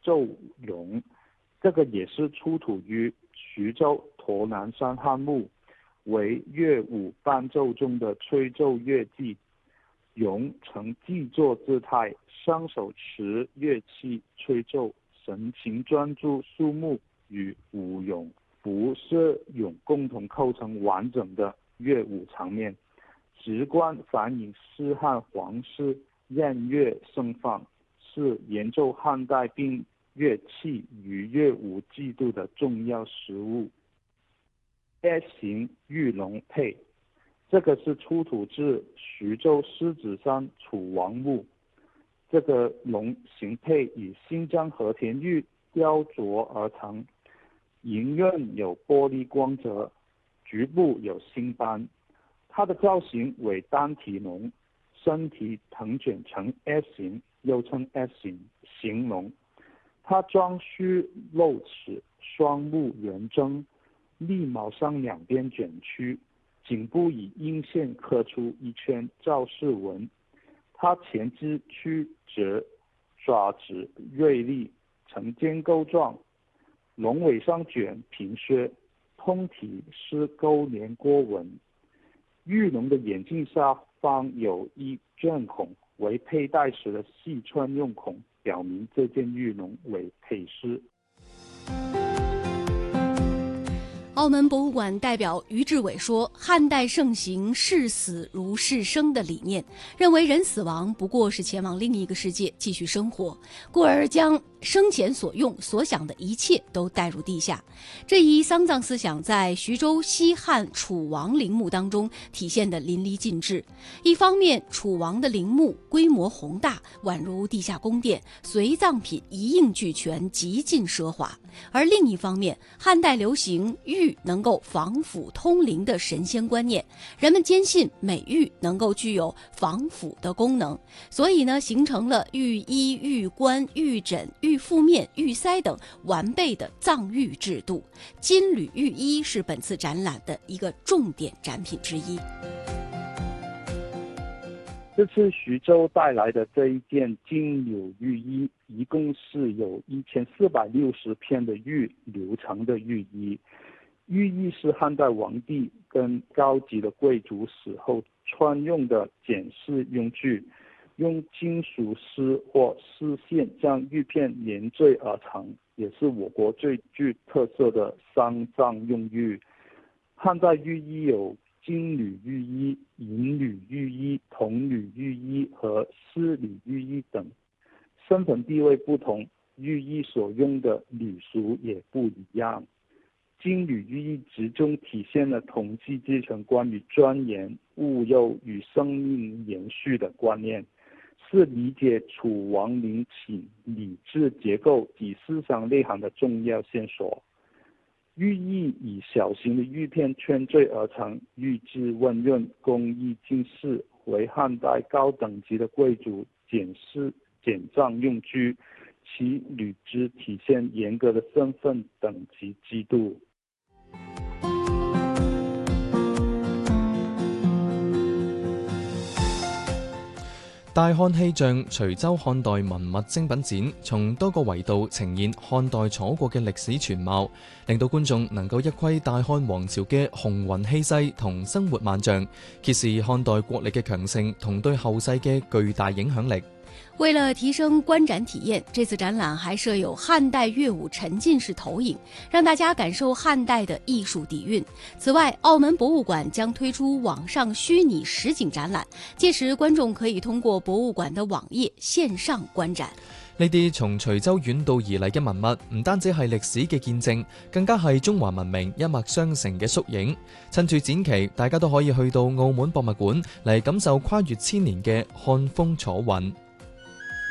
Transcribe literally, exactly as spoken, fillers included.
奏咏，这个也是出土于徐州沱南山汉墓，为乐舞伴奏中的吹奏乐伎。咏呈既坐姿态，双手持乐器吹奏，神情专注肃穆，与舞咏、服射咏共同构成完整的乐舞场面，直观反映西汉皇室宴乐盛放，是演奏汉代并乐器与乐舞制度的重要实物。S 形玉龙佩，这个是出土自徐州狮子山楚王墓，这个龙形佩以新疆和田玉雕琢而成，银刃有玻璃光泽，局部有星斑。它的造型为单体龙，身体腾卷成 S 形，又称 S 形形龙。它装须露齿，双目圆睁，利毛上两边卷曲，颈部以阴线刻出一圈造饰纹。它前肢曲折，爪子锐利，呈尖钩状，龙尾上卷平削，通体是钩连锅纹。玉龙的眼镜下方有一卷孔，为佩戴时的细穿用孔，表明这件玉龙为佩饰。 澳门博物馆代表于志伟说，汉代盛行视死如视生的理念，认为人死亡不过是前往另一个世界继续生活，故而将生前所用所想的一切都带入地下。这一丧葬思想在徐州西汉楚王陵墓当中体现得淋漓尽致。一方面，楚王的陵墓规模宏大，宛如地下宫殿，随葬品一应俱全，极尽奢华；而另一方面，汉代流行玉能够防腐通灵的神仙观念，人们坚信美玉能够具有防腐的功能，所以呢，形成了玉衣、玉冠、玉枕、玉覆面、玉塞等完备的葬玉制度。金缕玉衣是本次展览的一个重点展品之一。 这次徐州带来的这一件金缕玉衣，一共是有一千四百六十片的玉流成的玉衣。玉衣是汉代皇帝跟高级的贵族死后穿用的简饰用具，用金属丝或丝线将玉片连缀而成，也是我国最具特色的丧葬用玉。汉代玉衣有金缕玉衣、银缕玉衣、铜缕玉衣和丝缕玉衣等，身份地位不同，玉衣所用的缕属也不一样。金缕玉衣集中体现了统治阶层关于庄严、务幼与生命延续的观念，是理解楚王陵寝礼制结构及思想内涵的重要线索。玉衣以小型的玉片圈缀而成，玉质温润，工艺精细，为汉代高等级的贵族简饰简葬用具，其履之体现严格的身份等级制度。 大漢氣象徐州漢代文物精品展，從多個維度呈現漢代楚國嘅歷史全貌，令到觀眾能夠一窺大漢王朝嘅雄渾氣勢同生活萬象，揭示漢代國力嘅強盛同對後世嘅巨大影響力。 为了提升觀展體驗，這次展覽還設有漢代樂舞沉浸式投影，讓大家感受漢代的藝術底蘊。此外，澳門博物館將推出網上虛擬實景展覽，屆時觀眾可以通過博物館的網頁線上觀展。 呢啲從徐州遠道而嚟嘅文物，唔單止係歷史嘅見證，更加係中華文明一脈相承嘅縮影。趁住展期，大家都可以去到澳門博物館嚟感受跨越千年嘅漢風楚韻。